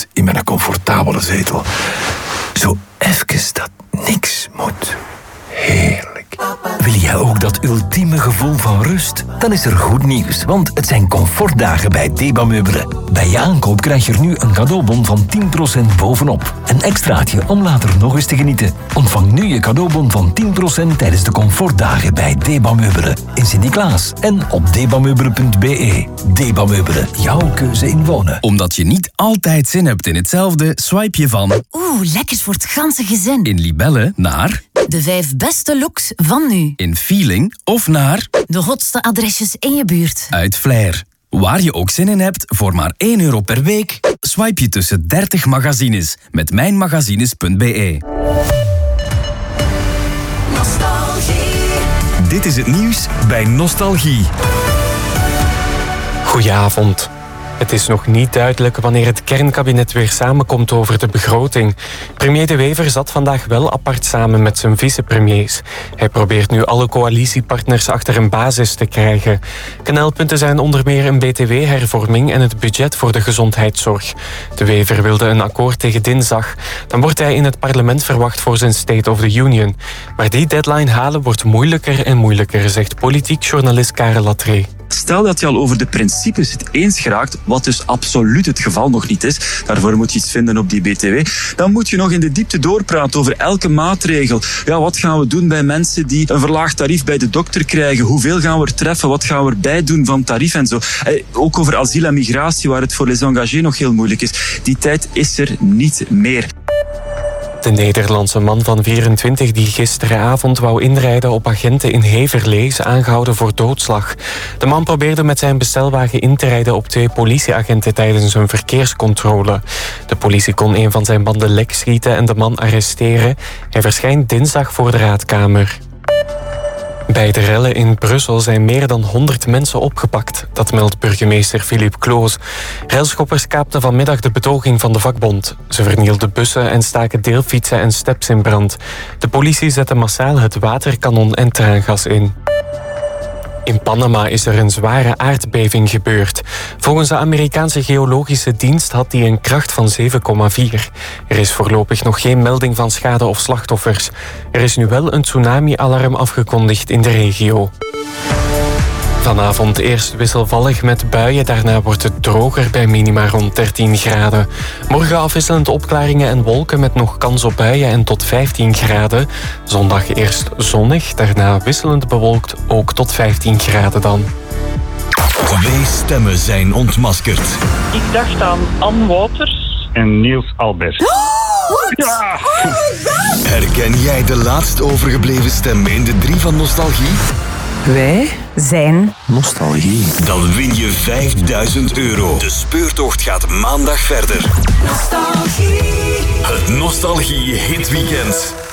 rust in mijn comfortabele zetel. Zo even dat niks moet. Heerlijk. Wil jij ook dat ultieme gevoel van rust? Dan is er goed nieuws, want het zijn comfortdagen bij Deba Meubelen. Bij je aankoop krijg je er nu een cadeaubon van 10% bovenop. Een extraatje om later nog eens te genieten. Ontvang nu je cadeaubon van 10% tijdens de comfortdagen bij Deba Meubelen. In Sint-Niklaas en op debameubelen.be. Deba Meubelen, jouw keuze in wonen. Omdat je niet altijd zin hebt in hetzelfde, swipe je van... lekkers voor het ganse gezin. In Libelle naar... De 5 beste looks van nu. In Feeling of naar... De hotste adresjes in je buurt. Uit Flair. Waar je ook zin in hebt, voor maar €1 per week, swipe je tussen 30 magazines met mijnmagazines.be. Nostalgie. Dit is het nieuws bij Nostalgie. Goedenavond. Het is nog niet duidelijk wanneer het kernkabinet weer samenkomt over de begroting. Premier De Wever zat vandaag wel apart samen met zijn vicepremiers. Hij probeert nu alle coalitiepartners achter een basis te krijgen. Knelpunten zijn onder meer een btw-hervorming en het budget voor de gezondheidszorg. De Wever wilde een akkoord tegen dinsdag. Dan wordt hij in het parlement verwacht voor zijn State of the Union. Maar die deadline halen wordt moeilijker en moeilijker, zegt politiek journalist Karel Latré. Stel dat je al over de principes het eens geraakt, wat dus absoluut het geval nog niet is, daarvoor moet je iets vinden op die BTW, dan moet je nog in de diepte doorpraten over elke maatregel. Ja, wat gaan we doen bij mensen die een verlaagd tarief bij de dokter krijgen? Hoeveel gaan we er treffen? Wat gaan we erbij doen van tarief en zo? Ook over asiel en migratie, waar het voor les engagés nog heel moeilijk is. Die tijd is er niet meer. De Nederlandse man van 24 die gisteravond wou inrijden op agenten in Heverlee is aangehouden voor doodslag. De man probeerde met zijn bestelwagen in te rijden op 2 politieagenten tijdens een verkeerscontrole. De politie kon een van zijn banden lek schieten en de man arresteren. Hij verschijnt dinsdag voor de raadkamer. Bij de rellen in Brussel zijn meer dan 100 mensen opgepakt. Dat meldt burgemeester Philippe Kloos. Railschoppers kaapten vanmiddag de betoging van de vakbond. Ze vernielden bussen en staken deelfietsen en steps in brand. De politie zette massaal het waterkanon en traangas in. In Panama is er een zware aardbeving gebeurd. Volgens de Amerikaanse geologische dienst had die een kracht van 7,4. Er is voorlopig nog geen melding van schade of slachtoffers. Er is nu wel een tsunami-alarm afgekondigd in de regio. Vanavond eerst wisselvallig met buien, daarna wordt het droger bij minima rond 13 graden. Morgen afwisselend opklaringen en wolken met nog kans op buien en tot 15 graden. Zondag eerst zonnig, daarna wisselend bewolkt, ook tot 15 graden dan. 2 stemmen zijn ontmaskerd. Ik dacht aan Anne Wouters en Niels Albert. Ja. Herken jij de laatst overgebleven stem in de 3 van Nostalgie? Wij zijn Nostalgie. Dan win je €5000. De speurtocht gaat maandag verder. Nostalgie. Het Nostalgie Hitweekend.